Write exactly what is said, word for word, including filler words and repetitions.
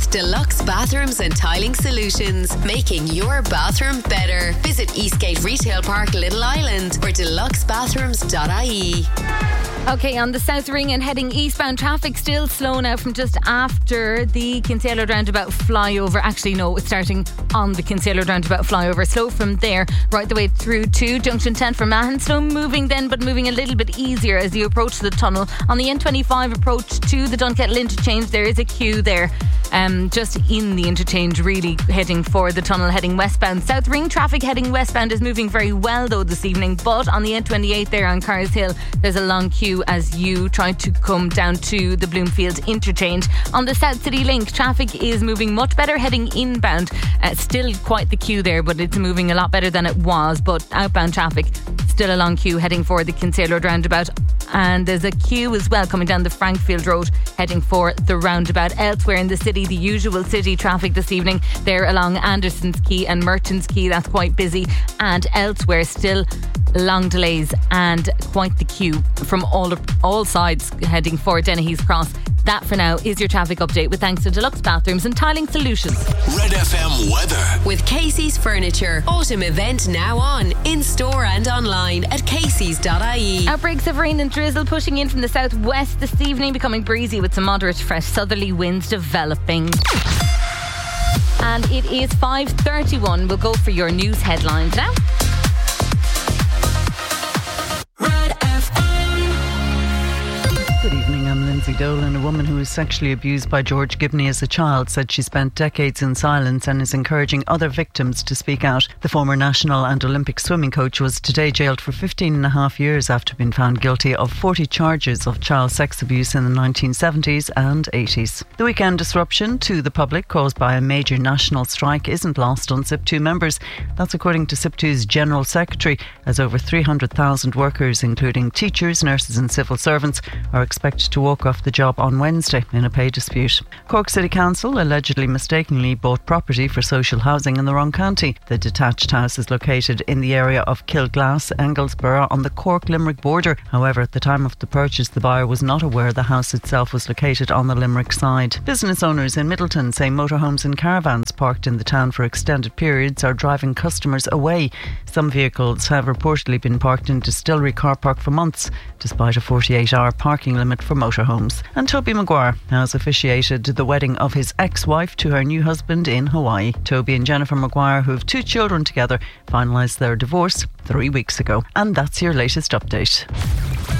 with Deluxe Bathrooms and Tiling Solutions, making your bathroom better. Visit Eastgate Retail Park, Little Island, or deluxe bathrooms dot I E. Okay, on the South Ring and heading eastbound, traffic still slow now from just after the Kinsale roundabout flyover. Actually, no, it's starting on the Kinsale roundabout flyover. Slow from there right the way through to Junction ten for Mahon. Slow moving then, but moving a little bit easier as you approach the tunnel. On the N twenty-five approach to the Dunkettle interchange, there is a queue there. Um, just in the interchange, really heading for the tunnel, heading westbound. South Ring traffic heading westbound is moving very well though this evening, but on the N twenty-eight there on Cars Hill, there's a long queue as you try to come down to the Bloomfield interchange. On the South City Link, traffic is moving much better heading inbound. Uh, still quite the queue there, but it's moving a lot better than it was. But outbound traffic, still a long queue heading for the Kinsale Road roundabout. And there's a queue as well coming down the Frankfield Road heading for the roundabout. Elsewhere in the city, the usual city traffic this evening there along Anderson's Quay and Merchants Quay, that's quite busy. And elsewhere still long delays and quite the queue from all all sides heading for Dennehy's Cross. That for now is your traffic update with thanks to Deluxe Bathrooms and Tiling Solutions. Red F M weather with Casey's Furniture. Autumn event now on, in store and online at caseys dot I E. Outbreaks of rain and drizzle pushing in from the southwest this evening, becoming breezy with some moderate fresh southerly winds developing. And it is five thirty-one. We'll go for your news headlines now. Good evening, I'm Lindsay Dolan. A woman who was sexually abused by George Gibney as a child said she spent decades in silence and is encouraging other victims to speak out. The former national and Olympic swimming coach was today jailed for fifteen and a half years after being found guilty of forty charges of child sex abuse in the nineteen seventies and eighties. The weekend disruption to the public caused by a major national strike isn't lost on S I P two members. That's according to S I P two's General Secretary, as over three hundred thousand workers, including teachers, nurses and civil servants, are expected to walk off the job on Wednesday in a pay dispute. Cork City Council allegedly mistakenly bought property for social housing in the wrong county. The detached house is located in the area of Kilglass, Anglesborough on the Cork-Limerick border. However, at the time of the purchase, the buyer was not aware the house itself was located on the Limerick side. Business owners in Middleton say motorhomes and caravans parked in the town for extended periods are driving customers away. Some vehicles have reportedly been parked in Distillery car park for months, despite a forty-eight hour parking limit for motorhomes. And Toby Maguire has officiated the wedding of his ex-wife to her new husband in Hawaii. Toby and Jennifer Maguire, who have two children together, finalised their divorce three weeks ago. And that's your latest update.